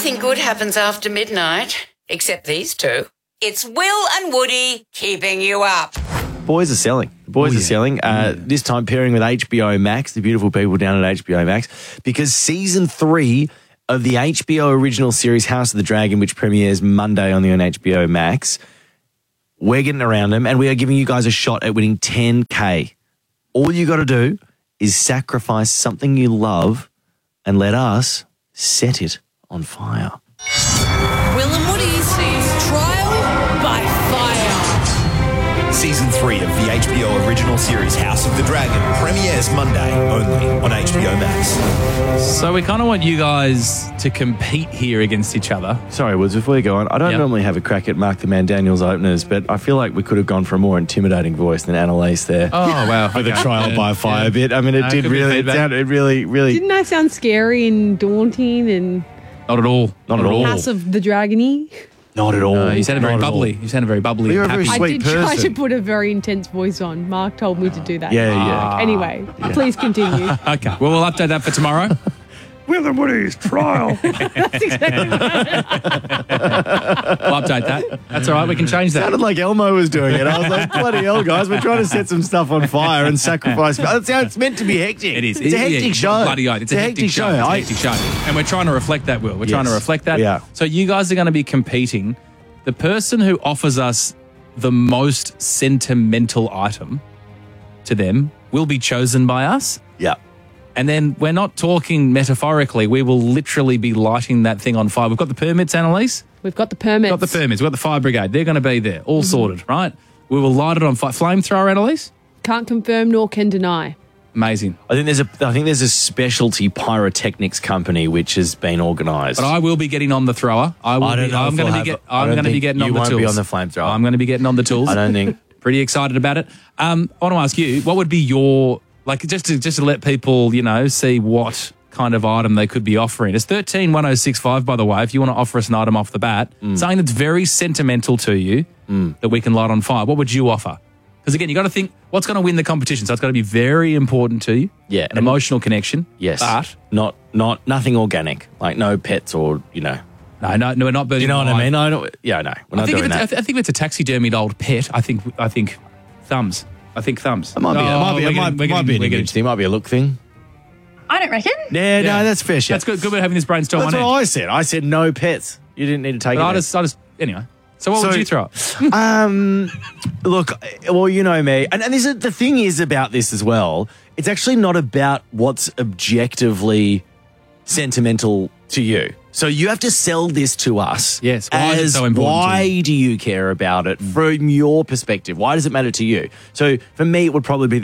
Nothing good happens after midnight, except these two. It's Will and Woody keeping you up. Boys are selling. The boys are selling. This time pairing with HBO Max, the beautiful people down at HBO Max, because season 3 of the HBO original series House of the Dragon, which premieres Monday only on HBO Max, we're getting around them and we are giving you guys a shot at winning $10,000. All you got to do is sacrifice something you love and let us set it on fire. Will and Woody's Trial by Fire. Season 3 of the HBO original series House of the Dragon premieres Monday only on HBO Max. So we kind of want you guys to compete here against each other. Sorry, Woods, before you go on, I don't normally have a crack at Mark the Man Daniels openers, but I feel like we could have gone for a more intimidating voice than Annalise there. Oh, wow. For the trial by fire bit. I mean, it did really, it really... Didn't I sound scary and daunting and... Not at all. Not at all. House of the Dragon-y? Not at all. You sounded very bubbly. You sounded very bubbly. You're a very happy. sweet person. I did try to put a very intense voice on. Mark told me to do that. Yeah. Anyway, please continue. Okay. Well, we'll update that for tomorrow. Will and Woody's trial. That's exactly right. We'll update that. That's all right. We can change that. Sounded like Elmo was doing it. I was like, bloody hell, guys, we're trying to set some stuff on fire and sacrifice. That's how it's meant to be hectic. It is. It's a hectic show. Bloody oath. It's a hectic show. It's a hectic show. And we're trying to reflect that, Will. We're trying to reflect that. Yeah. So you guys are going to be competing. The person who offers us the most sentimental item to them will be chosen by us. Yeah. And then we're not talking metaphorically. We will literally be lighting that thing on fire. We've got the permits, Annalise. We've got the permits. We've got the fire brigade. They're going to be there, all sorted, right? We will light it on fire. Flamethrower, Annalise? Can't confirm nor can deny. Amazing. I think there's a specialty pyrotechnics company which has been organised. But I will be getting on the thrower. I'm going to be getting on the tools. You won't be on the flamethrower. I'm going to be getting on the tools. I don't think. Pretty excited about it. I want to ask you, what would be your, like, just to let people, see what kind of item they could be offering. It's 131065, by the way, if you want to offer us an item off the bat, something that's very sentimental to you that we can light on fire. What would you offer? Because again, you got to think what's going to win the competition. So it's got to be very important to you. Yeah, an emotional connection. Yes, but nothing organic, like no pets or No, we're not burning. Do you know what I mean? I know. We're not doing that. I think if it's a taxidermied old pet, I think thumbs. I think thumbs. It might be an image thing. It might be a look thing. I don't reckon. Yeah, no, that's fair shit. That's good. Good we're having this brainstorm. That's on what it. I said. I said no pets. You didn't need to take it. I just anyway. So what would you throw up? Look, well, you know me. And this is, the thing is about this as well, it's actually not about what's objectively sentimental to you. So you have to sell this to us. Yes. Why is it so important why to you? do you care about it from your perspective? Why does it matter to you? So for me, there'd probably be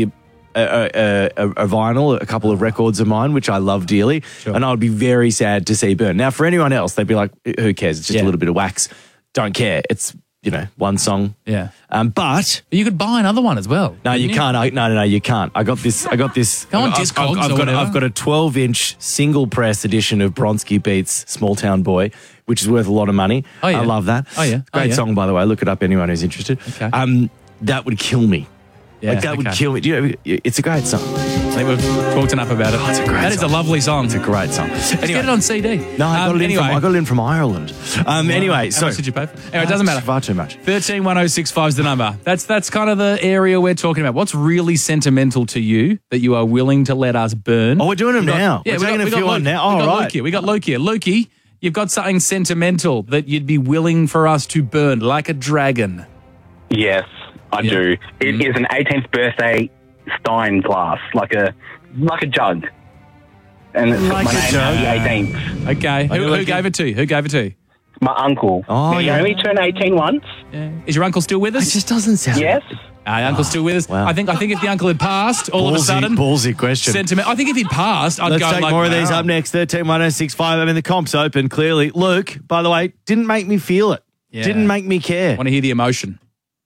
a vinyl, a couple of records of mine, which I love dearly. Sure. And I would be very sad to see burn. Now, for anyone else, they'd be like, who cares? It's just a little bit of wax. Don't care. It's, one song. Yeah. But you could buy another one as well. No, you can't. No, you can't. I got this. Go on, Discogs I've got a 12-inch single press edition of Bronski Beats Small Town Boy, which is worth a lot of money. Oh, yeah. I love that. Oh, yeah. Great song, by the way. Look it up, anyone who's interested. Okay. That would kill me. Yeah, that would kill me. It's a great song. I think we've talked enough about it. It's a great That is a lovely song. It's a great song. Anyway, get it on CD. No, I got it in from Ireland. Anyway, how much did you pay for? Anyway, it doesn't matter. Far too much. 131065 is the number. That's kind of the area we're talking about. What's really sentimental to you that you are willing to let us burn? Oh, we're doing them now. Yeah, we're taking a few on now. Oh, right. We got Luke here. Lukey, you've got something sentimental that you'd be willing for us to burn, like a dragon. Yes, I do. It is an 18th birthday Stein glass, like a jug. And it's like my name, the 18th. Okay. Who gave it to you? My uncle. Oh, he only turned 18 once. Yeah. Is your uncle still with us? It just doesn't sound. Yes. Uncle's still with us. Wow. I think if the uncle had passed, all of a sudden, ballsy question. Sentiment. I think if he'd passed, I'd Let's go take like, more of these wow. up next. 131065. I mean, the comp's open clearly. Luke, by the way, didn't make me feel it. Yeah. Didn't make me care. Want to hear the emotion?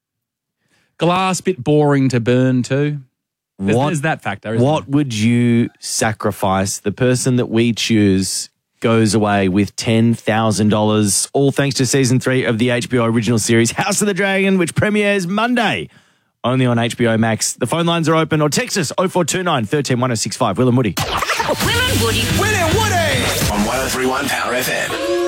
Glass, bit boring to burn too. There's that factor. What would you sacrifice? The person that we choose goes away with $10,000, all thanks to season 3 of the HBO original series House of the Dragon, which premieres Monday, only on HBO Max. The phone lines are open, or text us 0429 131065. Will and Woody. Will and Woody. Will and Woody! On 103.1 Power FM.